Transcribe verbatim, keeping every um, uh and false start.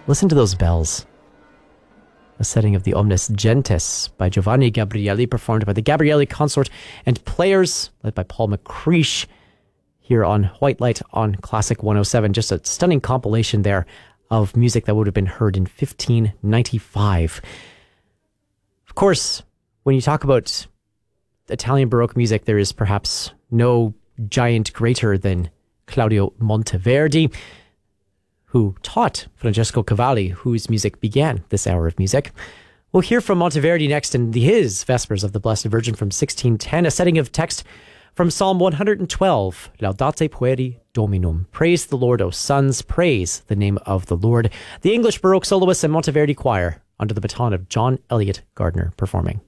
Listen to those bells. A setting of the Omnes Gentes by Giovanni Gabrielli, performed by the Gabrielli Consort and Players, led by Paul McCreesh, here on White Light on Classic one oh seven. Just a stunning compilation there of music that would have been heard in fifteen ninety-five. Of course, when you talk about Italian Baroque music, there is perhaps no giant greater than Claudio Monteverdi, who taught Francesco Cavalli, whose music began this hour of music. We'll hear from Monteverdi next in his Vespers of the Blessed Virgin from sixteen ten, a setting of text from Psalm one hundred twelve, Laudate pueri Dominum. Praise the Lord, O sons, praise the name of the Lord. The English Baroque soloists and Monteverdi Choir, under the baton of John Elliott Gardner, performing.